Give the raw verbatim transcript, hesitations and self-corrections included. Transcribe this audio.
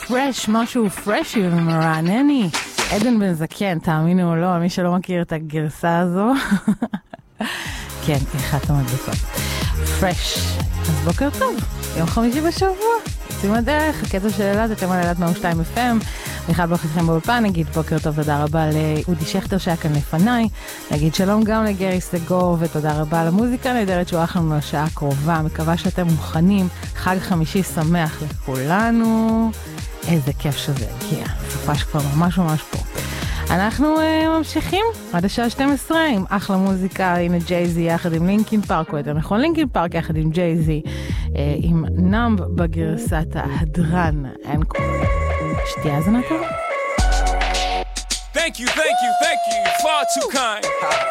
פרש, משהו פרשי ומרענני. עדן בן זקן, תאמינו או לא, מי שלא מכיר את הגרסה הזו. כן, אחת המדבקות. פרש. אז בוקר טוב, יום חמישי בשבוע. יוצאים הדרך, הקטע של אלעד, אתם על אלעד מאה ושתיים אף אם. מיכל ברכתכם באולפן, נגיד בוקר טוב, תודה רבה לאודי שכטר שהיה כאן לפניי. נגיד שלום גם לגרי סגור, ותודה רבה למוזיקה נהדרת שהוא הלך לנו לשעה הקרובה. מקווה שאתם מוכנים. חג חמישי שמח לכולנו. איזה כיף שזה הגיע. סופה שכבר ממש ממש פה. אנחנו uh, ממשיכים עד השעה שתים עשרה עם אחלה מוזיקה. הנה ג'ייזי יחד עם לינקין פארק, או יותר נכון לינקין פארק יחד עם ג'ייזי, uh, עם נאמב בגרסת ההדרן. אין כל שתהיה הזנה טובה. Thank you, thank you, thank you. Far too kind.